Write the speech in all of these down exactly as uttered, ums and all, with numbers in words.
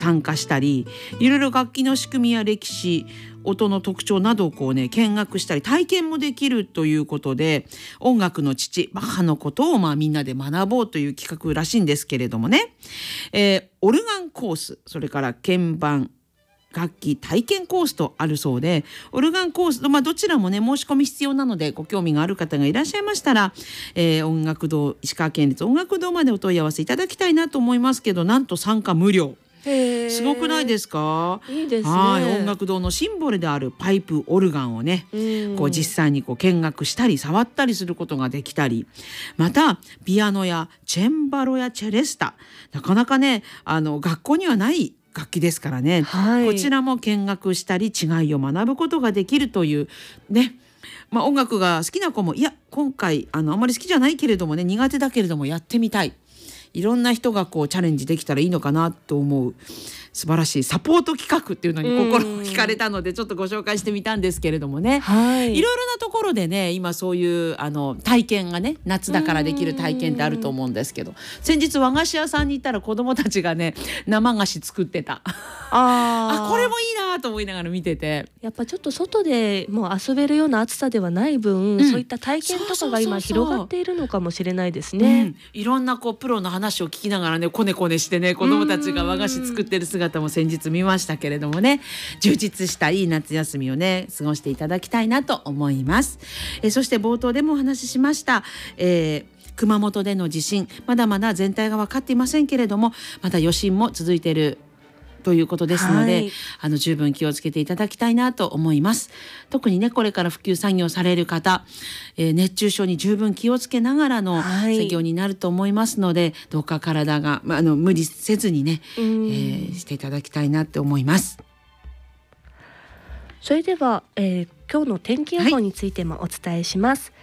単価したり、いろいろ楽器の仕組みや歴史、音の特徴などをこうね見学したり体験もできるということで、音楽の父バッハのことをまあみんなで学ぼうという企画らしいんですけれどもね、えー、オルガンコース、それから鍵盤楽器体験コースとあるそうで、オルガンコース、まあ、どちらもね申し込み必要なので、ご興味がある方がいらっしゃいましたら、えー、音楽堂、石川県立音楽堂までお問い合わせいただきたいなと思いますけど、なんと参加無料。すごくないですか？ いいですね。 はい、音楽堂のシンボルであるパイプオルガンをね、こう実際にこう見学したり触ったりすることができたり、またピアノやチェンバロやチェレスタ、なかなかねあの学校にはない楽器ですからね、はい、こちらも見学したり違いを学ぶことができるというね。まあ、音楽が好きな子も、いや今回あのあまり好きじゃないけれどもね、苦手だけれどもやってみたい、いろんな人がこうチャレンジできたらいいのかなと思う素晴らしいサポート企画っていうのに心を惹かれたので、ちょっとご紹介してみたんですけれどもね、はい、いろいろなところでね今そういうあの体験がね、夏だからできる体験ってあると思うんですけど、先日和菓子屋さんに行ったら子どもたちがね生菓子作ってたああこれもいいなと思いながら見てて、 やっぱちょっと外でもう遊べるような暑さではない分、うん、そういった体験とかが今広がっているのかもしれないですね。 うん、いろんなこうプロの話を聞きながらね、こねこねしてね子どもたちが和菓子作ってる姿も先日見ましたけれどもね、充実したいい夏休みをね過ごしていただきたいなと思います。えそして冒頭でもお話ししました、えー熊本での地震、まだまだ全体が分かっていませんけれども、まだ余震も続いているということですので、はい、あの十分気をつけていただきたいなと思います。特にねこれから復旧作業される方、えー、熱中症に十分気をつけながらの作業になると思いますので、はい、どうか体が、まあ、あの無理せずにね、えー、していただきたいなって思います。 それでは、えー、今日の天気予報についてもお伝えします。はい、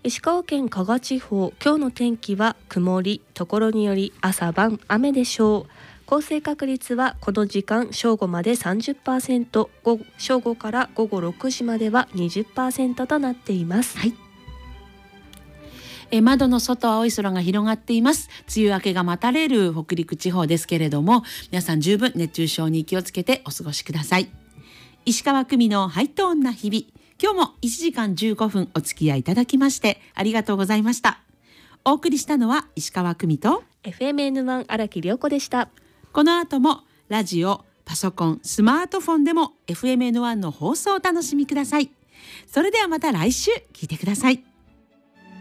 石川県加賀地方、今日の天気は曇り、ところにより朝晩雨でしょう。降水確率はこの時間正午まで さんじゅっパーセント、 午後正午から午後ろくじまでは にじゅっパーセント となっています。 はい、え窓の外は青い空が広がっています。梅雨明けが待たれる北陸地方ですけれども、皆さん十分熱中症に気をつけてお過ごしください。石川久美のハイトーンな日々、今日もいちじかんじゅうごふんお付き合いいただきましてありがとうございました。お送りしたのは石川久美とエフエムエヌワン 荒木涼子でした。 この後もラジオ、パソコン、スマートフォンでも エフエムエヌワン の放送をお楽しみください。それではまた来週聞いてください。